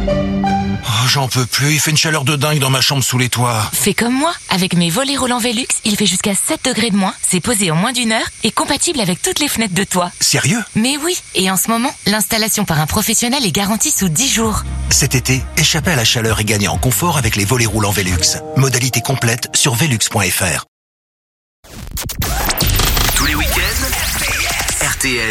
Oh, j'en peux plus, il fait une chaleur de dingue dans ma chambre sous les toits. Fais comme moi, avec mes volets roulants Velux, il fait jusqu'à 7 degrés de moins, c'est posé en moins d'1 heure et compatible avec toutes les fenêtres de toit. Sérieux? Mais oui, et en ce moment, l'installation par un professionnel est garantie sous 10 jours. Cet été, échappez à la chaleur et gagnez en confort avec les volets roulants Velux. Modalité complète sur velux.fr. Tous les week-ends, RTL.